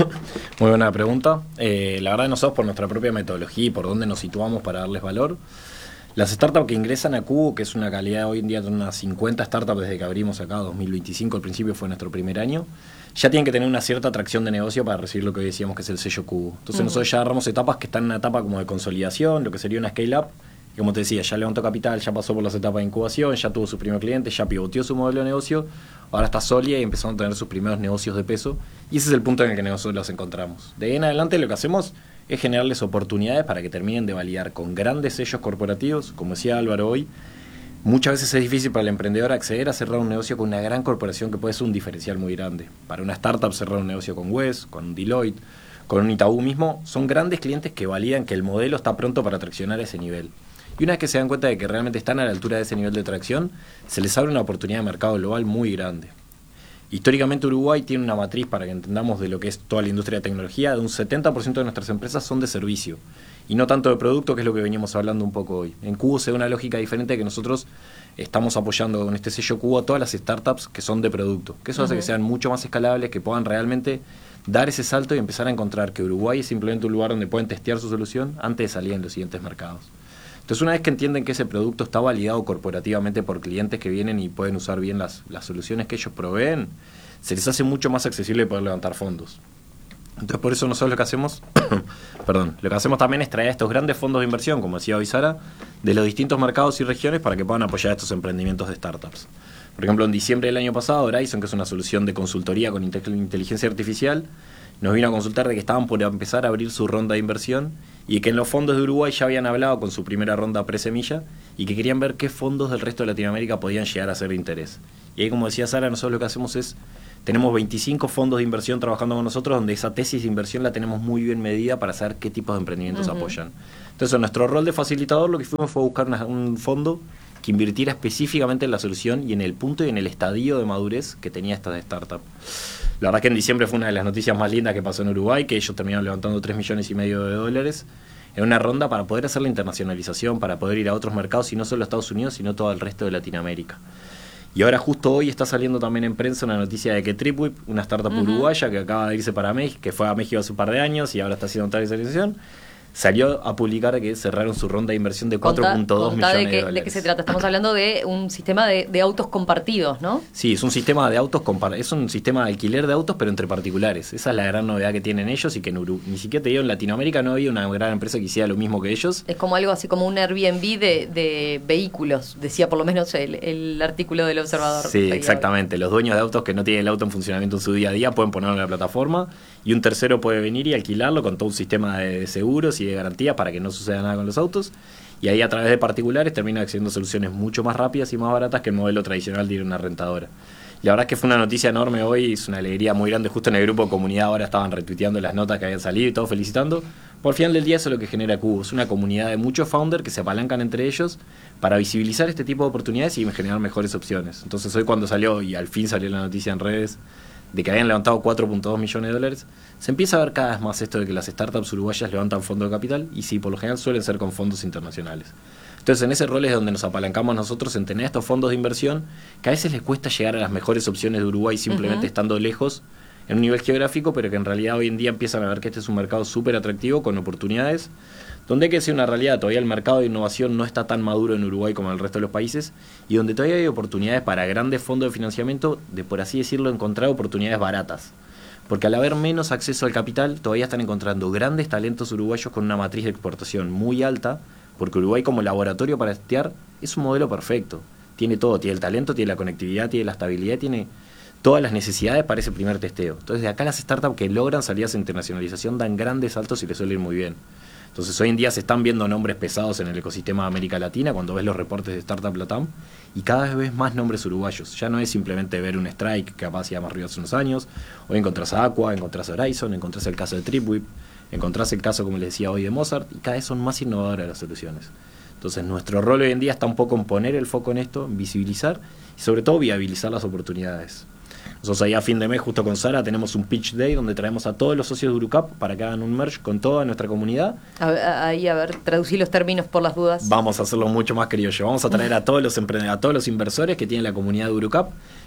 muy buena pregunta. Eh, la verdad nosotros por nuestra propia metodología y por dónde nos situamos para darles valor, las startups que ingresan a Cubo, que es una calidad hoy en día de unas cincuenta startups desde que abrimos acá, dos mil veinticinco, al principio fue nuestro primer año, ya tienen que tener una cierta atracción de negocio para recibir lo que hoy decíamos que es el sello Cubo. Entonces uh-huh. nosotros ya agarramos etapas que están en una etapa como de consolidación, lo que sería una scale-up, y como te decía, ya levantó capital, ya pasó por las etapas de incubación, ya tuvo su primer cliente, ya pivoteó su modelo de negocio, ahora está sólida y empezaron a tener sus primeros negocios de peso, y ese es el punto en el que nosotros los encontramos. De ahí en adelante lo que hacemos es generarles oportunidades para que terminen de validar con grandes sellos corporativos. Como decía Álvaro hoy, muchas veces es difícil para el emprendedor acceder a cerrar un negocio con una gran corporación que puede ser un diferencial muy grande. Para una startup cerrar un negocio con Wes, con Deloitte, con un Itaú mismo, son grandes clientes que validan que el modelo está pronto para traccionar a ese nivel. Y una vez que se dan cuenta de que realmente están a la altura de ese nivel de tracción, se les abre una oportunidad de mercado global muy grande. Históricamente Uruguay tiene una matriz, para que entendamos de lo que es toda la industria de tecnología, de un setenta por ciento de nuestras empresas son de servicio y no tanto de producto, que es lo que venimos hablando un poco hoy. En Cubo se da una lógica diferente, que nosotros estamos apoyando con este sello Cubo a todas las startups que son de producto, que eso uh-huh. hace que sean mucho más escalables, que puedan realmente dar ese salto y empezar a encontrar que Uruguay es simplemente un lugar donde pueden testear su solución antes de salir en los siguientes mercados. Entonces, una vez que entienden que ese producto está validado corporativamente por clientes que vienen y pueden usar bien las, las soluciones que ellos proveen, se les hace mucho más accesible poder levantar fondos. Entonces, por eso nosotros lo que hacemos, perdón, lo que hacemos también es traer a estos grandes fondos de inversión, como decía hoy Sara, de los distintos mercados y regiones para que puedan apoyar estos emprendimientos de startups. Por ejemplo, en diciembre del año pasado, Horizon, que es una solución de consultoría con inteligencia artificial, nos vino a consultar de que estaban por empezar a abrir su ronda de inversión y que en los fondos de Uruguay ya habían hablado con su primera ronda pre-semilla y que querían ver qué fondos del resto de Latinoamérica podían llegar a ser de interés. Y ahí, como decía Sara, nosotros lo que hacemos es, tenemos veinticinco fondos de inversión trabajando con nosotros, donde esa tesis de inversión la tenemos muy bien medida para saber qué tipos de emprendimientos uh-huh. apoyan. Entonces, en nuestro rol de facilitador, lo que fuimos fue buscar una, un fondo que invirtiera específicamente en la solución y en el punto y en el estadio de madurez que tenía esta startup. La verdad que en diciembre fue una de las noticias más lindas que pasó en Uruguay, que ellos terminaron levantando tres millones y medio de dólares en una ronda para poder hacer la internacionalización, para poder ir a otros mercados, y no solo a Estados Unidos, sino todo el resto de Latinoamérica. Y ahora justo hoy está saliendo también en prensa una noticia de que Tripwip, una startup uh-huh. uruguaya que acaba de irse para México, que fue a México hace un par de años y ahora está haciendo internacionalización, salió a publicar que cerraron su ronda de inversión de cuatro punto dos millones de, de, que, dólares. ¿De qué se trata? Estamos hablando de un sistema de, de autos compartidos, ¿no? Sí, es un sistema de autos compar- es un sistema de alquiler de autos, pero entre particulares. Esa es la gran novedad que tienen ellos, y que en Uru- ni siquiera te digo, en Latinoamérica no había una gran empresa que hiciera lo mismo que ellos. Es como algo así como un Airbnb de, de vehículos, decía por lo menos el, el artículo del Observador. Sí, exactamente. Los dueños de autos que no tienen el auto en funcionamiento en su día a día pueden ponerlo en la plataforma, y un tercero puede venir y alquilarlo con todo un sistema de seguros y de garantías para que no suceda nada con los autos, y ahí a través de particulares termina accediendo a soluciones mucho más rápidas y más baratas que el modelo tradicional de ir a una rentadora. La verdad es que fue una noticia enorme hoy, es una alegría muy grande. Justo en el grupo de comunidad ahora estaban retuiteando las notas que habían salido y todos felicitando. Por final del día eso es lo que genera Cubo, es una comunidad de muchos founders que se apalancan entre ellos para visibilizar este tipo de oportunidades y generar mejores opciones. Entonces hoy, cuando salió, y al fin salió la noticia en redes, de que habían levantado cuatro punto dos millones de dólares, se empieza a ver cada vez más esto de que las startups uruguayas levantan fondos de capital, y sí, por lo general suelen ser con fondos internacionales. Entonces, en ese rol es donde nos apalancamos nosotros en tener estos fondos de inversión, que a veces les cuesta llegar a las mejores opciones de Uruguay simplemente uh-huh. estando lejos en un nivel geográfico, pero que en realidad hoy en día empiezan a ver que este es un mercado súper atractivo, con oportunidades, donde hay que decir una realidad, todavía el mercado de innovación no está tan maduro en Uruguay como en el resto de los países, y donde todavía hay oportunidades para grandes fondos de financiamiento de, por así decirlo, encontrar oportunidades baratas. Porque al haber menos acceso al capital, todavía están encontrando grandes talentos uruguayos con una matriz de exportación muy alta, porque Uruguay, como laboratorio para testear, es un modelo perfecto. Tiene todo, tiene el talento, tiene la conectividad, tiene la estabilidad, tiene todas las necesidades para ese primer testeo. Entonces, de acá las startups que logran salidas de internacionalización dan grandes saltos y les suele ir muy bien. Entonces, hoy en día se están viendo nombres pesados en el ecosistema de América Latina, cuando ves los reportes de Startup Latam, y cada vez ves más nombres uruguayos. Ya no es simplemente ver un Strike, que capaz iba más arriba hace unos años. Hoy encontrás a Aqua, encontrás a Horizon, encontrás el caso de Tripwip, encontrás el caso, como les decía hoy, de Mozart, y cada vez son más innovadoras las soluciones. Entonces, nuestro rol hoy en día está un poco en poner el foco en esto, en visibilizar, y sobre todo viabilizar las oportunidades. Nosotros ahí a fin de mes, justo con Sara, tenemos un pitch day donde traemos a todos los socios de Urucap para que hagan un merge con toda nuestra comunidad. Ahí, a ver, traducí los términos por las dudas. Vamos a hacerlo mucho más criollo. Vamos a traer a todos los emprendedores, a todos los inversores que tienen la comunidad de Urucap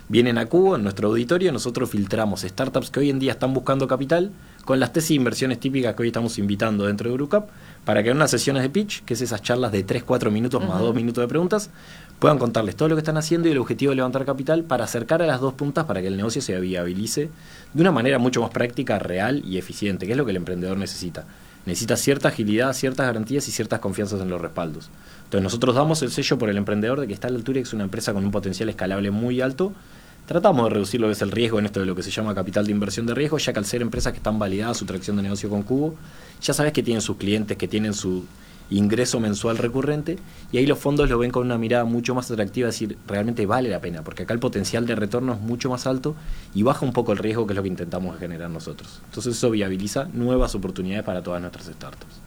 Vienen a Cubo, en nuestro auditorio, nosotros filtramos startups que hoy en día están buscando capital con las tesis de inversiones típicas que hoy estamos invitando dentro de Eurocup, para que en unas sesiones de pitch, que es esas charlas de tres cuatro minutos más Ujú. dos minutos de preguntas, puedan contarles todo lo que están haciendo y el objetivo de levantar capital para acercar a las dos puntas para que el negocio se viabilice de una manera mucho más práctica, real y eficiente, que es lo que el emprendedor necesita. Necesita cierta agilidad, ciertas garantías y ciertas confianzas en los respaldos. Entonces nosotros damos el sello por el emprendedor de que está a la altura y que es una empresa con un potencial escalable muy alto. Tratamos de reducir lo que es el riesgo en esto de lo que se llama capital de inversión de riesgo, ya que al ser empresas que están validadas su tracción de negocio con Cubo, ya sabes que tienen sus clientes, que tienen su ingreso mensual recurrente, y ahí los fondos lo ven con una mirada mucho más atractiva, es decir, realmente vale la pena, porque acá el potencial de retorno es mucho más alto y baja un poco el riesgo, que es lo que intentamos generar nosotros. Entonces eso viabiliza nuevas oportunidades para todas nuestras startups.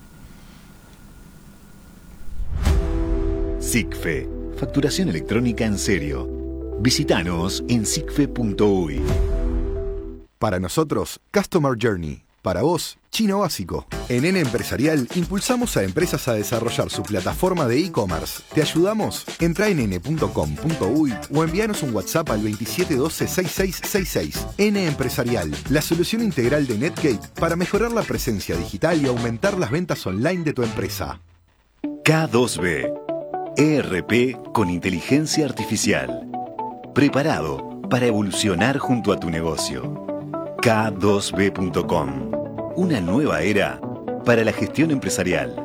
SICFE, facturación electrónica en serio. Visítanos en sicfe punto uy. Para nosotros, Customer Journey. Para vos, chino básico. En N Empresarial impulsamos a empresas a desarrollar su plataforma de e-commerce. ¿Te ayudamos? Entra en ene punto com punto uy o envíanos un WhatsApp al veintisiete doce sesenta y seis sesenta y seis. N Empresarial, la solución integral de Netgate para mejorar la presencia digital y aumentar las ventas online de tu empresa. K dos B, E R P con inteligencia artificial. Preparado para evolucionar junto a tu negocio. K dos B punto com. Una nueva era para la gestión empresarial.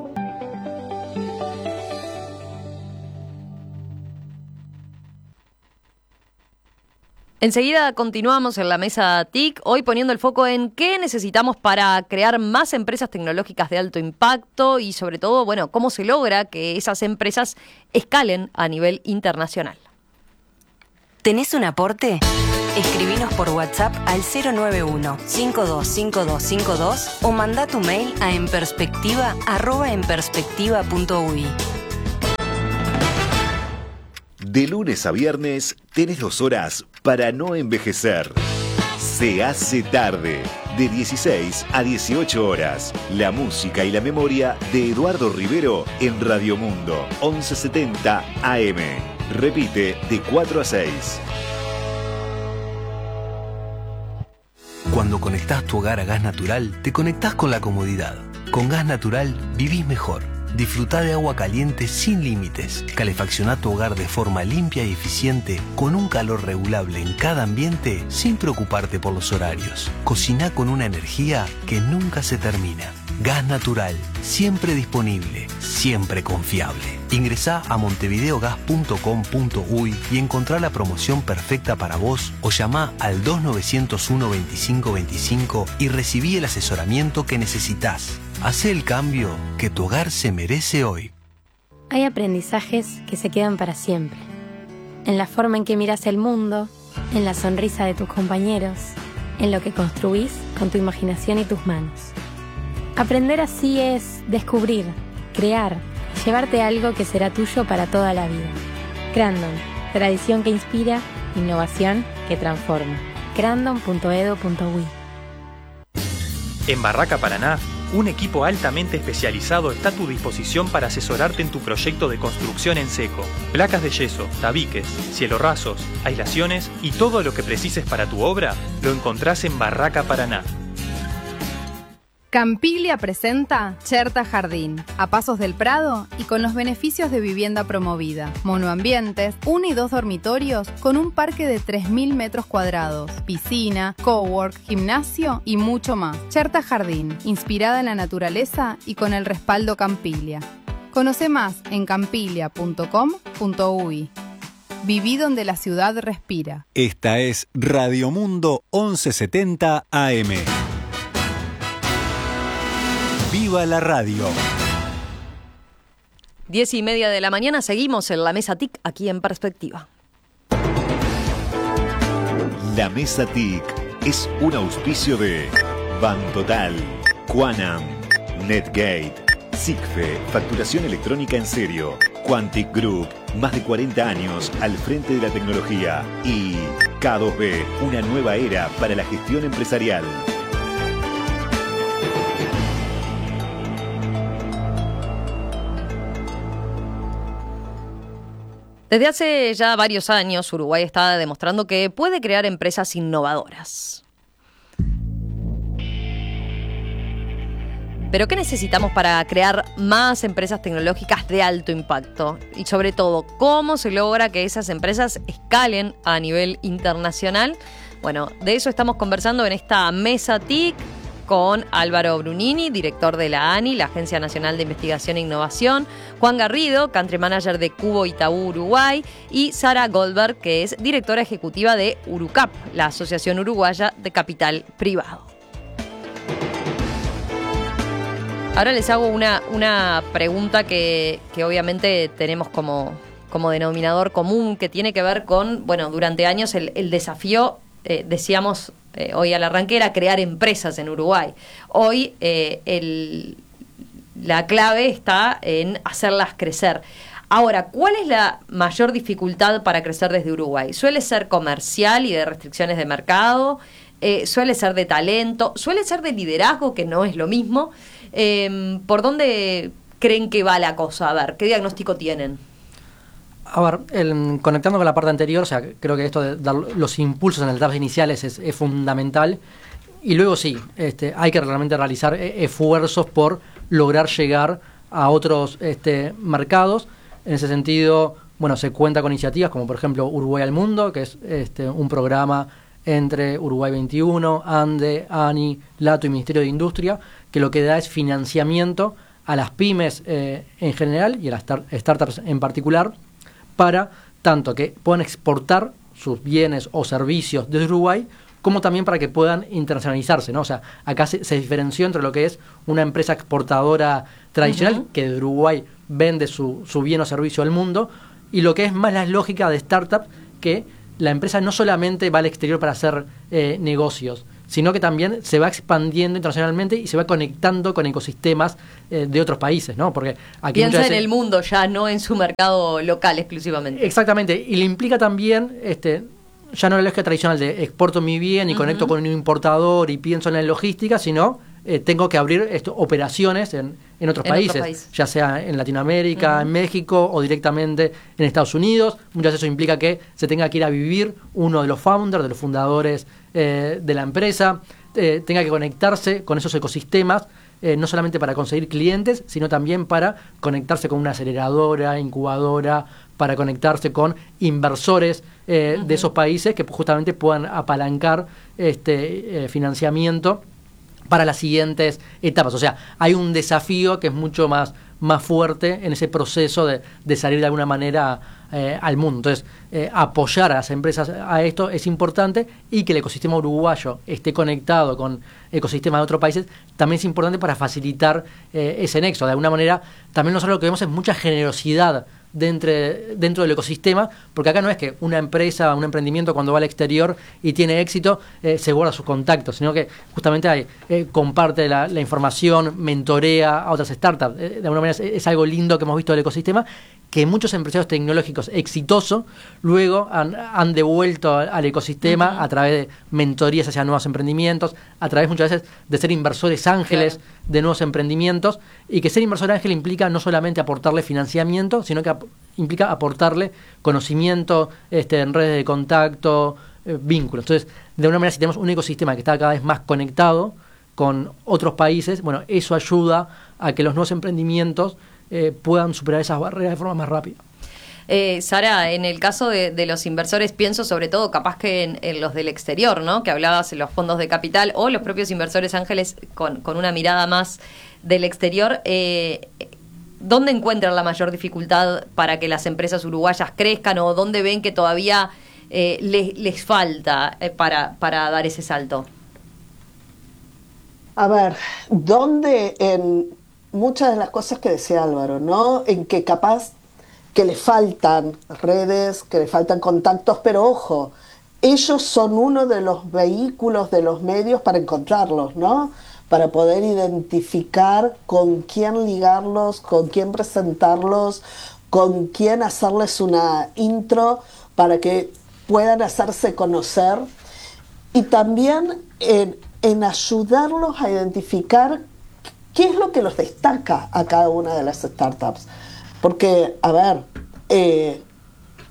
Enseguida continuamos en la mesa T I C, hoy poniendo el foco en qué necesitamos para crear más empresas tecnológicas de alto impacto y sobre todo, bueno, cómo se logra que esas empresas escalen a nivel internacional. ¿Tenés un aporte? Escribinos por WhatsApp al cero nueve uno, cinco dos cinco dos cinco dos o manda tu mail a enperspectiva arroba enperspectiva punto uy. De lunes a viernes tenés dos horas para no envejecer. Se hace tarde, de dieciséis a dieciocho horas. La música y la memoria de Eduardo Rivero en Radio Mundo, once setenta A M. Repite de cuatro a seis. Cuando conectás tu hogar a gas natural, te conectás con la comodidad. Con gas natural vivís mejor. Disfrutá de agua caliente sin límites. Calefaccioná tu hogar de forma limpia y eficiente, con un calor regulable en cada ambiente, sin preocuparte por los horarios. Cociná con una energía que nunca se termina. Gas natural, siempre disponible, siempre confiable. Ingresá a montevideogas punto com punto uy y encontrá la promoción perfecta para vos, o llamá al dos nueve cero uno veinticinco veinticinco y recibí el asesoramiento que necesitas. Hacé el cambio que tu hogar se merece hoy. Hay aprendizajes que se quedan para siempre. En la forma en que miras el mundo, en la sonrisa de tus compañeros, en lo que construís con tu imaginación y tus manos. Aprender así es descubrir, crear, llevarte algo que será tuyo para toda la vida. Crandon, tradición que inspira, innovación que transforma. crandon punto edu punto uy. En Barraca Paraná, un equipo altamente especializado está a tu disposición para asesorarte en tu proyecto de construcción en seco. Placas de yeso, tabiques, cielorrasos, aislaciones y todo lo que precises para tu obra lo encontrás en Barraca Paraná. Campiglia presenta Cherta Jardín, a pasos del Prado y con los beneficios de vivienda promovida. Monoambientes, uno y dos dormitorios con un parque de tres mil metros cuadrados, piscina, cowork, gimnasio y mucho más. Cherta Jardín, inspirada en la naturaleza y con el respaldo Campiglia. Conoce más en campiglia punto com punto uy. Viví donde la ciudad respira. Esta es Radio Mundo once setenta A M. ¡Viva la radio! Diez y media de la mañana, seguimos en la mesa T I C, aquí en Perspectiva. La mesa T I C es un auspicio de Bantotal, Quanam, Netgate, SICFE, facturación electrónica en serio, Quantic Group, más de cuarenta años al frente de la tecnología, y K dos B, una nueva era para la gestión empresarial. Desde hace ya varios años, Uruguay está demostrando que puede crear empresas innovadoras. ¿Pero qué necesitamos para crear más empresas tecnológicas de alto impacto? Y sobre todo, ¿cómo se logra que esas empresas escalen a nivel internacional? Bueno, de eso estamos conversando en esta mesa T I C con Álvaro Brunini, director de la ANI, la Agencia Nacional de Investigación e Innovación, Juan Garrido, Country Manager de Cubo Itaú Uruguay, y Sara Goldberg, que es directora ejecutiva de Urucap, la Asociación Uruguaya de Capital Privado. Ahora les hago una, una pregunta que, que obviamente tenemos como, como denominador común, que tiene que ver con, bueno, durante años el, el desafío, eh, decíamos eh, hoy al arranque, era crear empresas en Uruguay. Hoy eh, el, la clave está en hacerlas crecer. Ahora, ¿cuál es la mayor dificultad para crecer desde Uruguay? ¿Suele ser comercial y de restricciones de mercado? Eh, ¿Suele ser de talento? ¿Suele ser de liderazgo, que no es lo mismo? Eh, ¿Por dónde creen que va la cosa? A ver, ¿qué diagnóstico tienen? A ver, el, conectando con la parte anterior, o sea, creo que esto de dar los impulsos en las etapas iniciales es, es fundamental. Y luego sí, este, hay que realmente realizar esfuerzos por lograr llegar a otros este, mercados. En ese sentido, bueno, se cuenta con iniciativas como por ejemplo Uruguay al Mundo, que es este, un programa entre Uruguay veintiuno, ANDE, ANI, LATO y Ministerio de Industria, que lo que da es financiamiento a las pymes eh, en general y a las tar- startups en particular, para tanto que puedan exportar sus bienes o servicios desde Uruguay, como también para que puedan internacionalizarse, ¿no? O sea, acá se, se diferenció entre lo que es una empresa exportadora tradicional, uh-huh, que de Uruguay vende su, su bien o servicio al mundo, y lo que es más la lógica de startup, que la empresa no solamente va al exterior para hacer eh, negocios, sino que también se va expandiendo internacionalmente y se va conectando con ecosistemas eh, de otros países, ¿no? Porque aquí piensa veces, en el mundo ya, no en su mercado local exclusivamente. Exactamente, y le implica también este ya no la lógica tradicional de exporto mi bien y uh-huh, conecto con un importador y pienso en la logística, sino eh, tengo que abrir esto, operaciones en, en, otros, en países, otros países, ya sea en Latinoamérica, uh-huh, en México o directamente en Estados Unidos. Muchas veces eso implica que se tenga que ir a vivir uno de los founders, de los fundadores eh, de la empresa, eh, tenga que conectarse con esos ecosistemas, eh, no solamente para conseguir clientes, sino también para conectarse con una aceleradora, incubadora, para conectarse con inversores eh, uh-huh, de esos países que justamente puedan apalancar este eh, financiamiento para las siguientes etapas. O sea, hay un desafío que es mucho más, más fuerte en ese proceso de, de salir de alguna manera eh, al mundo. Entonces, eh, apoyar a las empresas a esto es importante, y que el ecosistema uruguayo esté conectado con ecosistemas de otros países también es importante para facilitar eh, ese nexo. De alguna manera, también nosotros lo que vemos es mucha generosidad dentro, dentro del ecosistema, porque acá no es que una empresa, un emprendimiento cuando va al exterior y tiene éxito, eh, se guarda sus contactos, sino que justamente hay, eh, comparte la, la información, mentorea a otras startups. Eh, de alguna manera es, es algo lindo que hemos visto del ecosistema, que muchos empresarios tecnológicos exitosos luego han, han devuelto al, al ecosistema uh-huh, a través de mentorías hacia nuevos emprendimientos, a través muchas veces de ser inversores ángeles, claro, de nuevos emprendimientos, y que ser inversor ángel implica no solamente aportarle financiamiento, sino que ap- implica aportarle conocimiento este, en redes de contacto, eh, vínculos. Entonces, de alguna manera, si tenemos un ecosistema que está cada vez más conectado con otros países, bueno, eso ayuda a que los nuevos emprendimientos Eh, puedan superar esas barreras de forma más rápida. Eh, Sara, en el caso de, de los inversores, pienso sobre todo capaz que en, en los del exterior, ¿no? Que hablabas en los fondos de capital o los propios inversores ángeles con, con una mirada más del exterior. Eh, ¿Dónde encuentran la mayor dificultad para que las empresas uruguayas crezcan, o dónde ven que todavía eh, les, les falta eh, para, para dar ese salto? A ver, ¿dónde en muchas de las cosas que decía Álvaro, ¿no? En que capaz que le faltan redes, que le faltan contactos, pero ojo, ellos son uno de los vehículos, de los medios para encontrarlos, ¿no? Para poder identificar con quién ligarlos, con quién presentarlos, con quién hacerles una intro para que puedan hacerse conocer, y también en, en ayudarlos a identificar ¿qué es lo que los destaca a cada una de las startups? Porque, a ver, eh,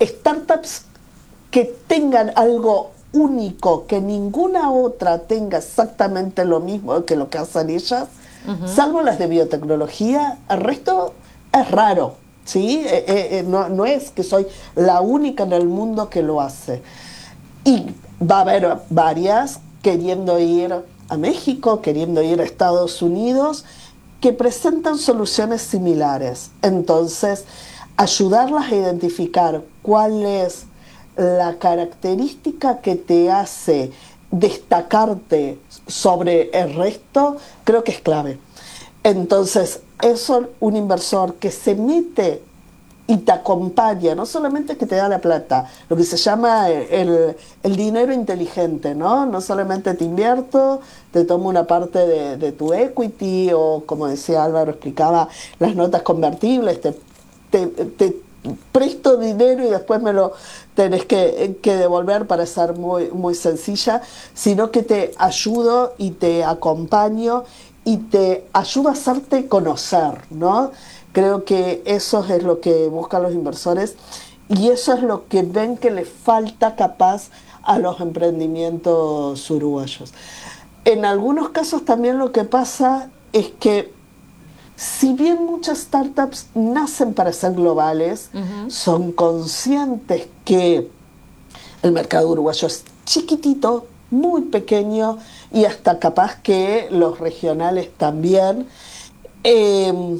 startups que tengan algo único, que ninguna otra tenga exactamente lo mismo que lo que hacen ellas, uh-huh. salvo las de biotecnología, el resto es raro, ¿sí? Eh, eh, no, no es que soy la única en el mundo que lo hace. Y va a haber varias queriendo ir a México, queriendo ir a Estados Unidos, que presentan soluciones similares. Entonces, ayudarlas a identificar cuál es la característica que te hace destacarte sobre el resto, creo que es clave. Entonces, eso, un inversor que se mete y te acompaña, no solamente que te da la plata, lo que se llama el, el dinero inteligente, ¿no? No solamente te invierto, te tomo una parte de, de tu equity, o como decía Álvaro, explicaba, las notas convertibles, te, te, te presto dinero y después me lo tenés que, que devolver para ser muy, muy sencilla, sino que te ayudo y te acompaño y te ayudo a hacerte conocer, ¿no? Creo que eso es lo que buscan los inversores y eso es lo que ven que le falta capaz a los emprendimientos uruguayos. En algunos casos también lo que pasa es que si bien muchas startups nacen para ser globales, uh-huh. son conscientes que el mercado uruguayo es chiquitito, muy pequeño y hasta capaz que los regionales también. Eh,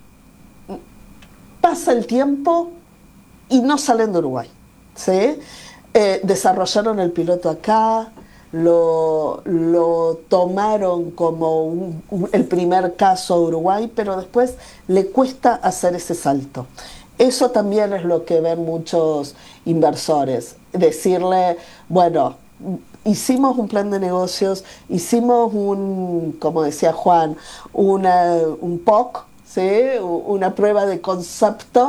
pasa el tiempo y no salen de Uruguay, ¿sí? Eh, desarrollaron el piloto acá, lo, lo tomaron como un, un, el primer caso a Uruguay, pero después le cuesta hacer ese salto. Eso también es lo que ven muchos inversores, decirle, bueno, hicimos un plan de negocios, hicimos un, como decía Juan, una, un P O C, ¿sí? Una prueba de concepto,